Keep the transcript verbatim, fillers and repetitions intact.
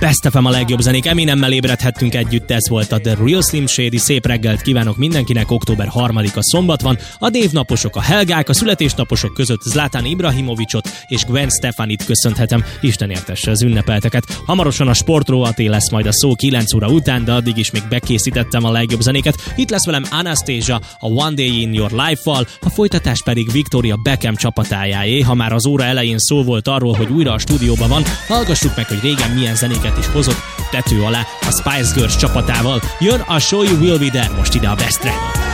Best ef em a legjobb zenék, Eminemmel ébredhettünk együtt, ez volt a The Real Slim Shady. Szép reggelt kívánok mindenkinek, október harmadika szombat van, a névnaposok, a Helgák, a születésnaposok között Zlatan Ibrahimovicsot és Gwen Stefanit köszönhetem, Isten értesse az ünnepelteket. Hamarosan a sportrovaté lesz majd a szó kilenc óra után, de addig is még bekészítettem a legjobb zenéket. Itt lesz velem Anastasia a One Day in Your Life-val, a folytatás pedig Victoria Beckham csapatájáé. Ha már az óra elején szó volt arról, hogy újra a stúdióban van, hallgassuk meg, hogy régen milyen zenéket is hozott tető alá a Spice Girls csapatával. Jön a Show You Will Be There most ide a Best Track.